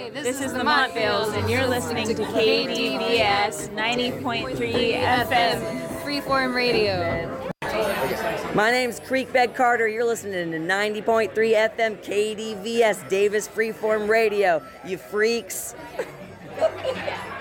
This is the Montvales, and you're listening to KDVS 90.3 FM. Freeform Radio. My name's Creekbed Carter. You're listening to 90.3 FM KDVS Davis Freeform Radio. You freaks.